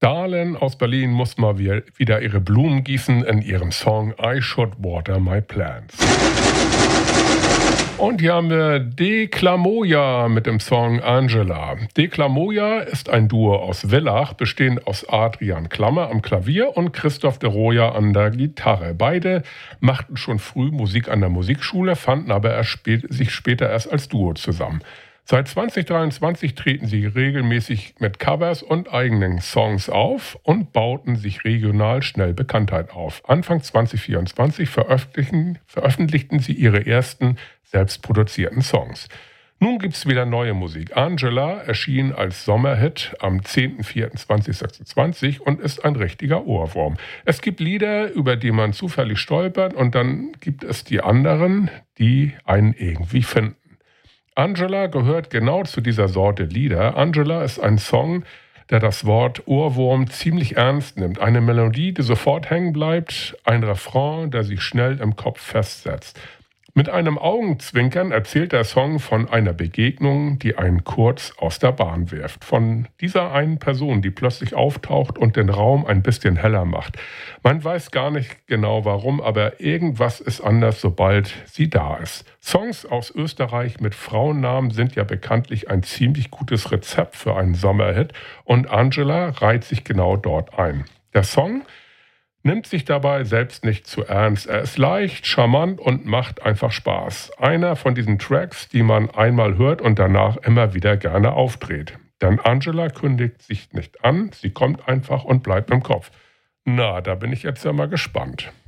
Dahlin aus Berlin muss mal wieder ihre Blumen gießen in ihrem Song I Should Water My Plants. Und hier haben wir Declamoia mit dem Song Angela. Declamoia ist ein Duo aus Villach, bestehend aus Adrian Klammer am Klavier und Christoph de Roya an der Gitarre. Beide machten schon früh Musik an der Musikschule, fanden aber sich später erst als Duo zusammen. Seit 2023 treten sie regelmäßig mit Covers und eigenen Songs auf und bauten sich regional schnell Bekanntheit auf. Anfang 2024 veröffentlichten sie ihre ersten selbstproduzierten Songs. Nun gibt's wieder neue Musik. Angela erschien als Sommerhit am 10.04.2026 und ist ein richtiger Ohrwurm. Es gibt Lieder, über die man zufällig stolpert, und dann gibt es die anderen, die einen irgendwie finden. Angela gehört genau zu dieser Sorte Lieder. Angela ist ein Song, der das Wort Ohrwurm ziemlich ernst nimmt. Eine Melodie, die sofort hängen bleibt, ein Refrain, der sich schnell im Kopf festsetzt. Mit einem Augenzwinkern erzählt der Song von einer Begegnung, die einen kurz aus der Bahn wirft. Von dieser einen Person, die plötzlich auftaucht und den Raum ein bisschen heller macht. Man weiß gar nicht genau warum, aber irgendwas ist anders, sobald sie da ist. Songs aus Österreich mit Frauennamen sind ja bekanntlich ein ziemlich gutes Rezept für einen Sommerhit, und Angela reiht sich genau dort ein. Der Song nimmt sich dabei selbst nicht zu ernst. Er ist leicht, charmant und macht einfach Spaß. Einer von diesen Tracks, die man einmal hört und danach immer wieder gerne aufdreht. Denn Angela kündigt sich nicht an, sie kommt einfach und bleibt im Kopf. Na, da bin ich jetzt ja mal gespannt.